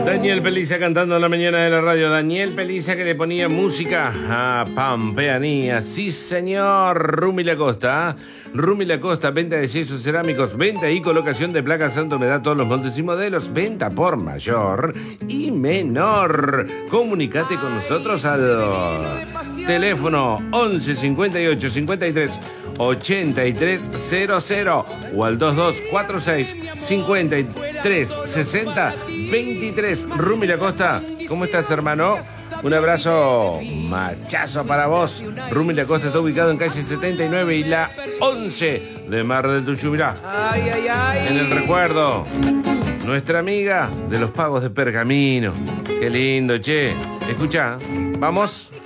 Daniel Peliza cantando en la mañana de la radio. Daniel Peliza que le ponía música a Pampeanía. Sí, señor. Rumi Lacosta. Rumi Lacosta, venta de yesos cerámicos, venta y colocación de placas Santo Humedad, todos los moldes y modelos, venta por mayor y menor. Comunicate con nosotros al teléfono 11 58 53 83 00 o al 2246 53 60 23. Rumi Lacosta, ¿cómo estás, hermano? Un abrazo machazo para vos. Rumi Lacosta está ubicado en calle 79 y la 11 de Mar del Tuyú. Mirá, en el recuerdo, nuestra amiga de los pagos de Pergamino. Qué lindo, che. Escuchá, vamos.